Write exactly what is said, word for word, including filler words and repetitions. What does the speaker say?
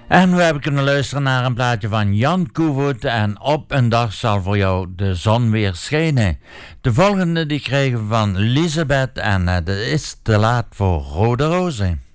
En we hebben kunnen luisteren naar een plaatje van Jan Koevoet en Op een dag zal voor jou de zon weer schijnen. De volgende die kregen we van Lisabeth en het is te laat voor Rode Rozen.